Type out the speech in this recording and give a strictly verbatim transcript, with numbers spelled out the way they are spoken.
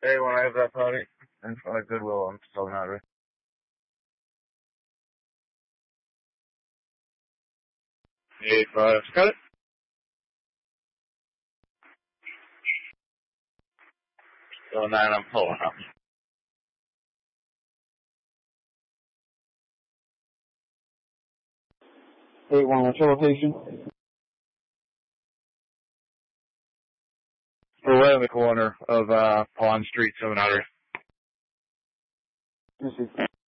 Hey, when I have that party in front of Goodwill on Southern Highway. Eight five. Got it. So nine, I'm pulling up. Eight one, what's your location? We're right on the corner of uh Pond Street, Southern Highway. Let me see.